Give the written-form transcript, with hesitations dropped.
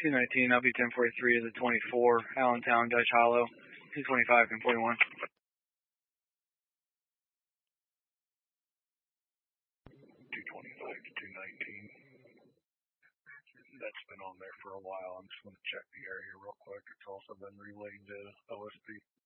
219, I'll be 1043 of the 24, Allentown, Dutch Hollow, 225 and 41. 225 to 219. That's been on there for a while. I'm just going to check the area real quick. It's also been relayed to OSP.